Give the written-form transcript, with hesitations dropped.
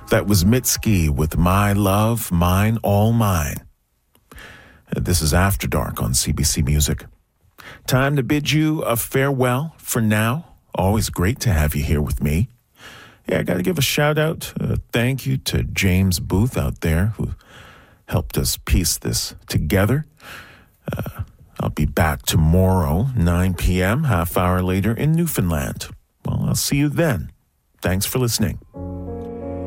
That was Mitski with My Love, Mine, All Mine. This is After Dark on CBC Music. Time to bid you a farewell for now. Always great to have you here with me. Yeah, I got to give a shout out, thank you to James Booth out there who helped us piece this together. I'll be back tomorrow, 9 p.m., half hour later in Newfoundland. Well, I'll see you then. Thanks for listening.